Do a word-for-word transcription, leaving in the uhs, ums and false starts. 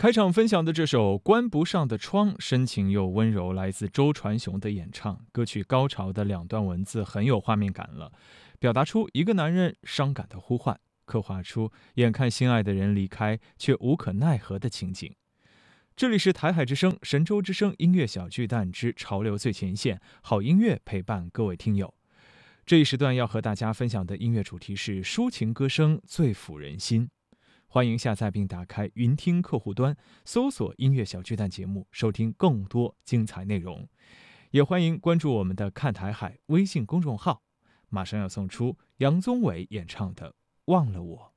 开场分享的这首《关不上的窗》，深情又温柔，来自周传雄的演唱。歌曲高潮的两段文字很有画面感了，表达出一个男人伤感的呼唤，刻画出眼看心爱的人离开却无可奈何的情景。这里是台海之声、神州之声音乐小巨蛋之潮流最前线，好音乐陪伴各位听友。这一时段要和大家分享的音乐主题是抒情歌声最抚人心。欢迎下载并打开云听客户端，搜索音乐小巨蛋节目，收听更多精彩内容。也欢迎关注我们的看台海微信公众号，马上要送出杨宗纬演唱的《忘了我》。